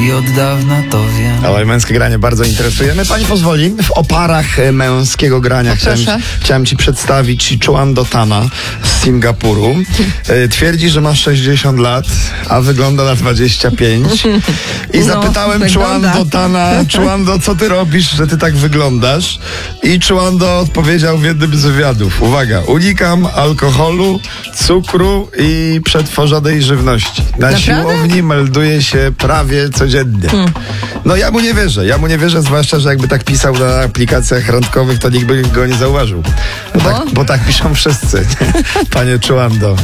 i od dawna to wiem. Ale męskie granie bardzo interesuje. Pani pozwoli, w oparach męskiego grania chciałem ci przedstawić Chuan Dotana z Singapuru. Twierdzi, że ma 60 lat, a wygląda na 25. I zapytałem Chuando, co ty robisz, że ty tak wyglądasz? I Chuando odpowiedział w jednym z wywiadów. Uwaga, unikam alkoholu, cukru i przetworzonej żywności. Na siłowni melduje się prawie codziennie. No ja mu nie wierzę, zwłaszcza, że jakby tak pisał na aplikacjach randkowych, to nikt by go nie zauważył. Bo tak piszą wszyscy, panie Chuando.